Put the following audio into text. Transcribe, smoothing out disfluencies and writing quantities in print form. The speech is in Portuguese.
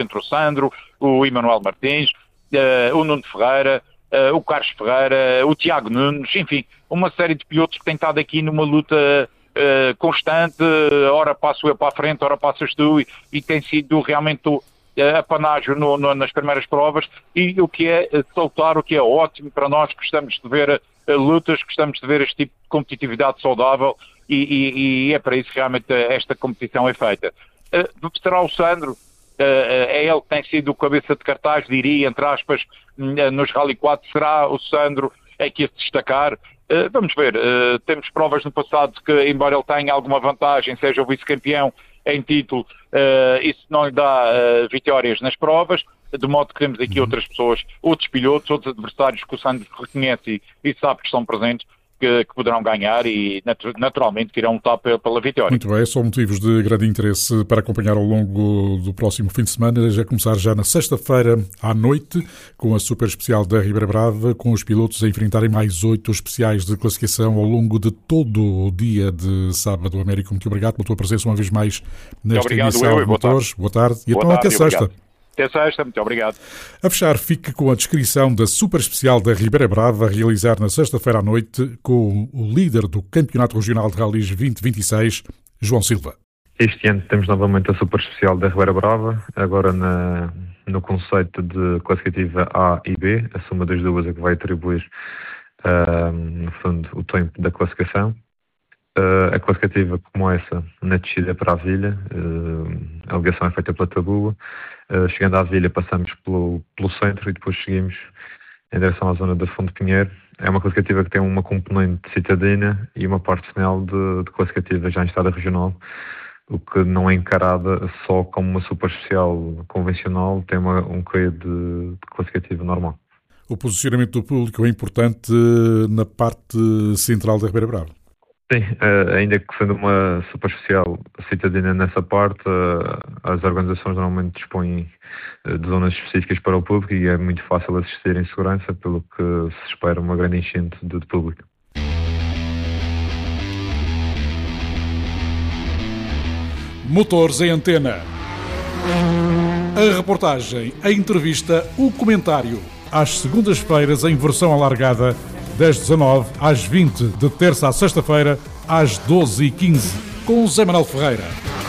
entre o Sandro, o Emanuel Martins, o Nuno Ferreira, o Carlos Ferreira, o Tiago Nunes, enfim, uma série de pilotos que têm estado aqui numa luta constante, ora passo eu para a frente, ora passas tu, e tem sido realmente apanágio nas primeiras provas, e o que é salutar, o que é ótimo para nós que gostamos de ver lutas, gostamos de ver este tipo de competitividade saudável, e é para isso que realmente esta competição é feita. Será o Sandro, é ele que tem sido o cabeça de cartaz, diria, entre aspas, nos Rally 4, será o Sandro que a se destacar? Vamos ver, temos provas no passado que, embora ele tenha alguma vantagem, seja o vice-campeão em título, isso não lhe dá vitórias nas provas, de modo que temos aqui outras pessoas, outros pilotos, outros adversários que o Sandro reconhece e sabe que estão presentes, que poderão ganhar e naturalmente que irão lutar pela vitória. Muito bem, são motivos de grande interesse para acompanhar ao longo do próximo fim de semana, a começar já na sexta-feira à noite, com a super especial da Ribeira Brava, com os pilotos a enfrentarem mais 8 especiais de classificação ao longo de todo o dia de sábado. Américo, muito obrigado pela tua presença uma vez mais nesta emissão de Motores. Boa tarde. E então até sexta. Até sexta, muito obrigado. A fechar, fique com a descrição da super especial da Ribeira Brava, a realizar na sexta-feira à noite, com o líder do Campeonato Regional de Rallys 2026, João Silva. Este ano temos novamente a super especial da Ribeira Brava, agora no conceito de classificativa A e B, a soma das duas é que vai atribuir, no fundo, o tempo da classificação. A classificativa como essa, na descida para a Vilha, a ligação é feita pela Tabua. Chegando à Vilha passamos pelo centro e depois seguimos em direção à zona da Fonte Pinheiro. É uma classificativa que tem uma componente citadina e uma parte final de classificativa já em estrada regional, o que não é encarada só como uma super especial convencional, tem um quê de classificativa normal. O posicionamento do público é importante na parte central da Ribeira Brava. Sim, ainda que sendo uma super especial citadina nessa parte, as organizações normalmente dispõem de zonas específicas para o público e é muito fácil assistir em segurança, pelo que se espera uma grande enchente de público. Motores em Antena. A reportagem, a entrevista, o comentário. Às segundas-feiras em versão alargada, das 19 às 20, de terça à sexta-feira, às 12h15, com Zé Manuel Ferreira.